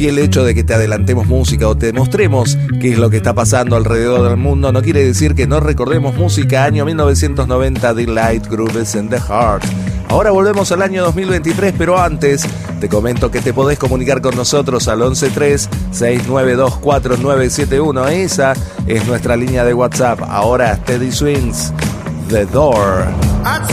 Y el hecho de que te adelantemos música o te mostremos qué es lo que está pasando alrededor del mundo no quiere decir que no recordemos música. Año 1990, The Light Grooves in the Heart. Ahora volvemos al año 2023, pero antes te comento que te podés comunicar con nosotros al 113-6924-971. Esa es nuestra línea de WhatsApp. Ahora Teddy Swims, The Door.